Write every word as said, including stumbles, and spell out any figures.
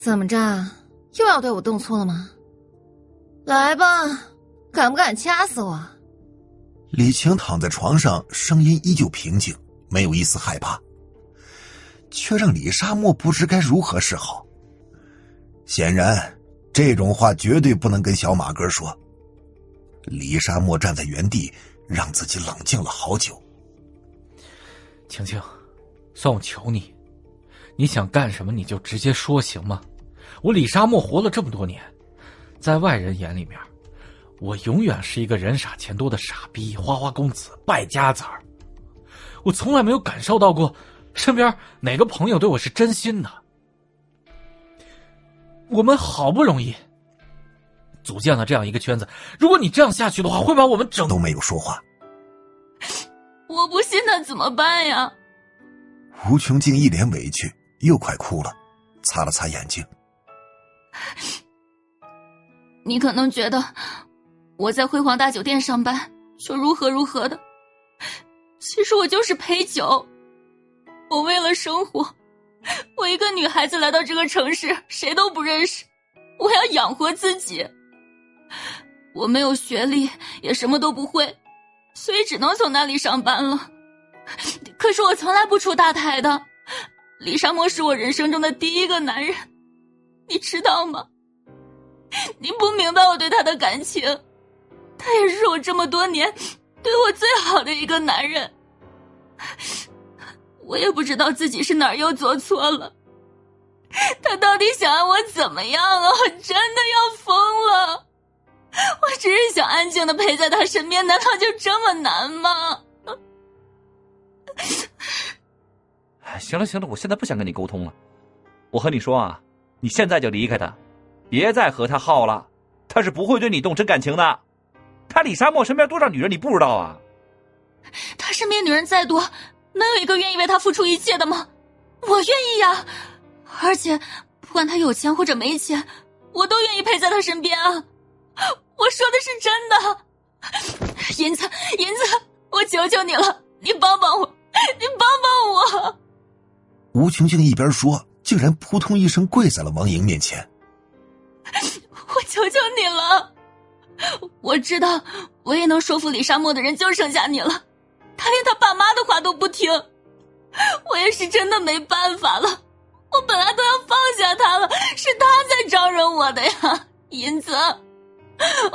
怎么着，又要对我动粗了吗？来吧，敢不敢掐死我？ 李晴躺在床上，声音依旧平静，没有一丝害怕，却让李沙漠不知该如何是好。显然这种话绝对不能跟小马哥说。李沙漠站在原地，让自己冷静了好久。 晴晴，算我求你，你想干什么你就直接说行吗？我李沙漠活了这么多年，在外人眼里面，我永远是一个人傻钱多的傻逼、花花公子、败家子儿。我从来没有感受到过身边哪个朋友对我是真心的。我们好不容易组建了这样一个圈子，如果你这样下去的话，会把我们整…… 都没有说话。 我不信他怎么办呀？ 吴琼静一脸委屈，又快哭了，擦了擦眼睛。 你可能觉得我在辉煌大酒店上班就如何如何的，其实我就是陪酒。我为了生活，我一个女孩子来到这个城市，谁都不认识，我要养活自己。我没有学历，也什么都不会，所以只能从那里上班了。可是我从来不出大台的，李沙漠是我人生中的第一个男人，你知道吗？你不明白我对他的感情，他也是我这么多年对我最好的一个男人。我也不知道自己是哪儿又做错了，他到底想让我怎么样啊？我真的要疯了！我只是想安静的陪在他身边，难道就这么难吗？ 行了行了，我现在不想跟你沟通了。我和你说啊，你现在就离开他，别再和他耗了，他是不会对你动真感情的。他李沙漠身边多少女人你不知道啊？ 他身边女人再多，能有一个愿意为他付出一切的吗？我愿意呀，而且不管他有钱或者没钱，我都愿意陪在他身边啊。我说的是真的。银子，银子，我求求你了，你帮帮我，你帮帮我。 吴琼静一边说，竟然扑通一声跪在了王莹面前。 我求求你了，我知道唯一能说服李沙漠的人就剩下你了，他连他爸妈的话都不听，我也是真的没办法了，我本来都要放下他了，是他在招惹我的呀，银子。